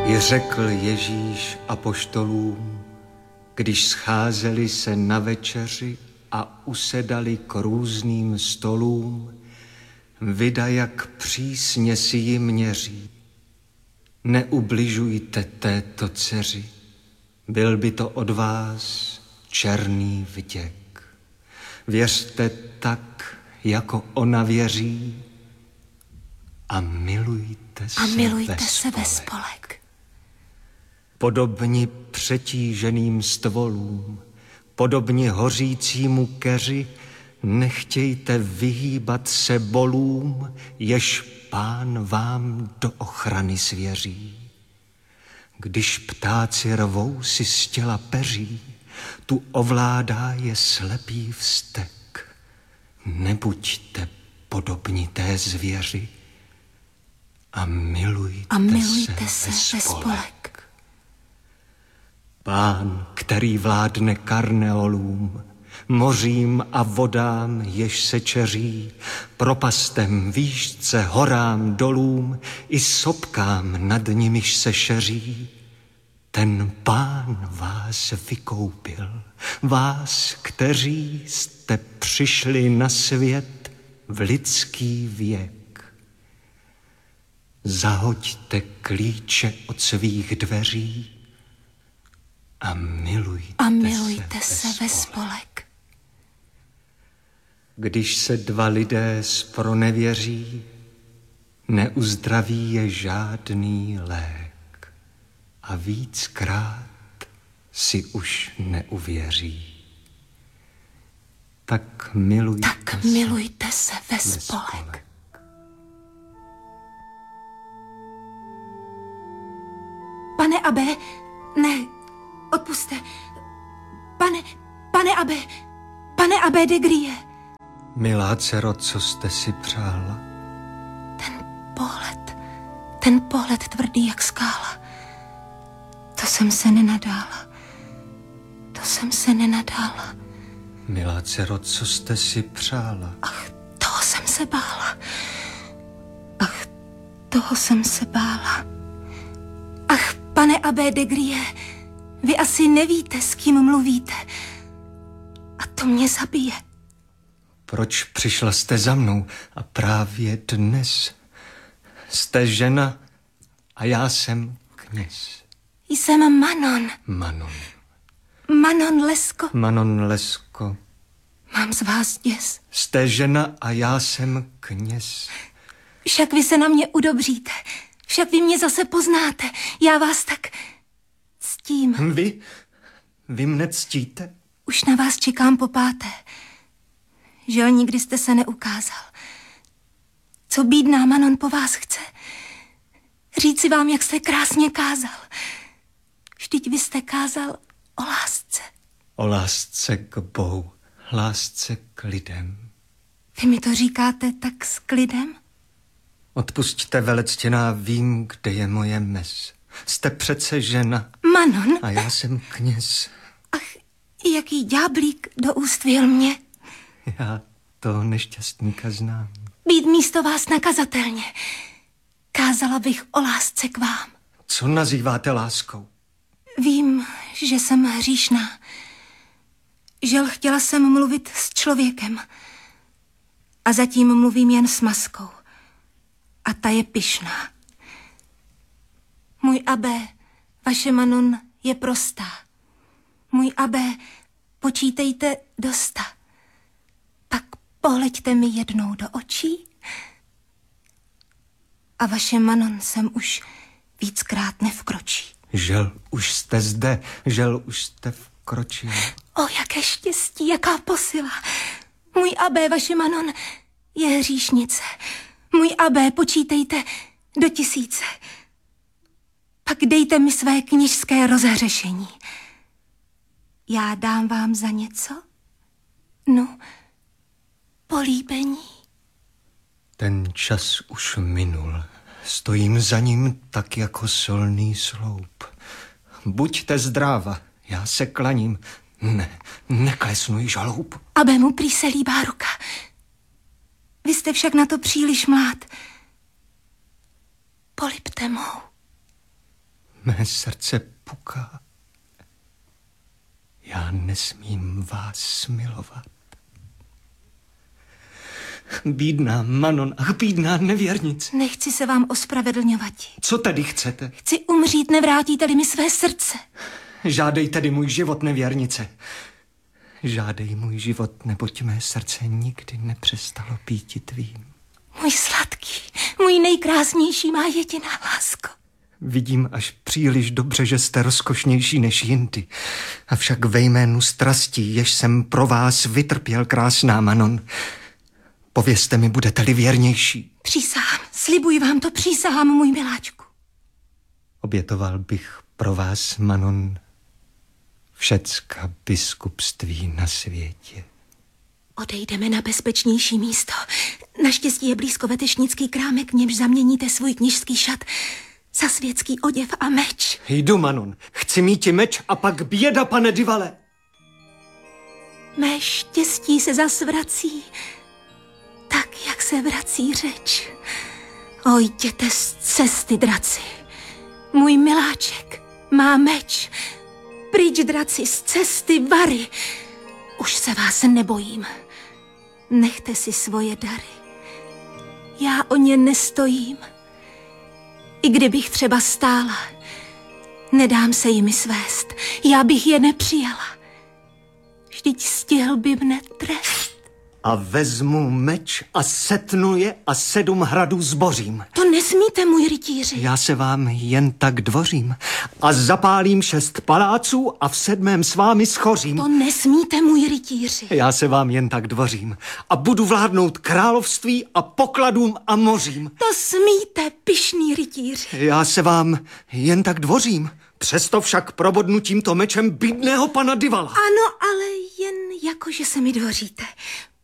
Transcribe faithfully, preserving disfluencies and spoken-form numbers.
I řekl Ježíš apoštolům, když scházeli se na večeři a usedali k různým stolům, vida, jak přísně si ji měří. Neubližujte této dceři, byl by to od vás černý vděk. Věřte tak, jako ona věří, a milujte se, a milujte ve, se spolek. ve spolek. Podobni přetíženým stvolům, podobni hořícímu keři, nechtějte vyhýbat se bolům, jež Pán vám do ochrany svěří. Když ptáci rvou si z těla peří, tu ovládá je slepý vztek. Nebuďte podobni té zvěři a milujte, a milujte se, se ve spolek. spolek. Pán, který vládne karneolům, mořím a vodám, jež se čeří, propastem, výšce, horám, dolům i sopkám, nad nimiž se šeří. Ten Pán vás vykoupil, vás, kteří jste přišli na svět v lidský věk. Zahoďte klíče od svých dveří a milujte, a milujte se, se ve spolek. spolek. Když se dva lidé spronevěří, neuzdraví je žádný lék a víckrát si už neuvěří. Tak milujte, tak se, milujte se ve, ve spolek. spolek. Pane Abe, ne, odpuste. Pane, pane Abe, pane Abe de Grie. Milá dcero, co jste si přála? Ten pohled, ten pohled tvrdý jak skála. To jsem se nenadála. To jsem se nenadála. Milá dcero, co jste si přála? Ach, toho jsem se bála. Ach, toho jsem se bála. Ach, pane Abbé de Grie, vy asi nevíte, s kým mluvíte. A to mě zabije. Proč přišla jste za mnou a právě dnes? Jste žena a já jsem kněz. Jsem Manon. Manon. Manon Lesko. Manon Lesko. Mám z vás děs. Jste žena a já jsem kněz. Však vy se na mě udobříte. Však vy mě zase poznáte. Já vás tak ctím. Vy? Vy mne ctíte? Už na vás čekám po páté. Žel, nikdy jste se neukázal. Co bídná Manon po vás chce? Říci vám, jak jste krásně kázal. Vždyť vy jste kázal o lásce. O lásce k Bohu, lásce k lidem. Vy mi to říkáte tak s klidem? Odpusťte, velectěná, vím, kde je moje mez. Jste přece žena. Manon? A já jsem kněz. Ach, jaký ďáblík do úst věl mě. Já toho nešťastníka znám. Být místo vás nakazatelně. Kázala bych o lásce k vám. Co nazýváte láskou? Vím, že jsem hříšná. Žel, chtěla jsem mluvit s člověkem. A zatím mluvím jen s maskou. A ta je pyšná. Můj Abbé, vaše Manon je prostá. Můj Abbé, počítejte do sta. Pak pohleďte mi jednou do očí. A vaše Manon sem už víckrát nevkročí. Žel, už jste zde, žel, už jste vkročil. O, jaké štěstí, jaká posila. Můj Abbé, vaše Manon je hříšnice. Můj Abbé, počítejte do tisíce. Pak dejte mi své kněžské rozhřešení. Já dám vám za něco? No, políbení. Ten čas už minul. Stojím za ním tak jako solný sloup. Buďte zdráva, já se klaním. Ne, neklesnuj žaloub. Abbé mu prý se líbá ruka. Vy jste však na to příliš mlád. Polibte mou. Mé srdce puká. Já nesmím vás milovat. Bídná Manon, ach, bídná nevěrnice. Nechci se vám ospravedlňovat. Co tedy chcete? Chci umřít, nevrátíte-li mi své srdce. Žádej tedy můj život, nevěrnice. Žádej můj život, neboť mé srdce nikdy nepřestalo býti tvým. Můj sladký, můj nejkrásnější, má jediná lásko. Vidím až příliš dobře, že jste rozkošnější než jindy. Avšak ve jménu strastí, jež jsem pro vás vytrpěl, krásná Manon, povězte mi, budete-li věrnější. Přísahám, slibuji vám to, přísahám, můj miláčku. Obětoval bych pro vás, Manon, všecka biskupství na světě. Odejdeme na bezpečnější místo. Naštěstí je blízko vetešnický krámek, v němž zaměníte svůj kněžský šat za světský oděv a meč. Jdu, Manon. Chci míti meč a pak běda, pane Divale. Mé štěstí se zas vrací, tak, jak se vrací řeč. O, jděte z cesty, draci. Můj miláček má meč. Pryč, draci, z cesty Vary. Už se vás nebojím. Nechte si svoje dary. Já o ně nestojím. I kdybych třeba stála, nedám se jimi svést. Já bych je nepřijala. Vždyť stihl by mne trest. A vezmu meč a setnu je a sedm hradů zbořím. To nesmíte, můj rytíři. Já se vám jen tak dvořím a zapálím šest paláců a v sedmém s vámi schořím. To nesmíte, můj rytíři. Já se vám jen tak dvořím a budu vládnout království a pokladům a mořím. To smíte, pyšný rytíři. Já se vám jen tak dvořím. Přesto však probodnu tímto mečem bídného pana Divala. Ano, ale jen jako, že se mi dvoříte.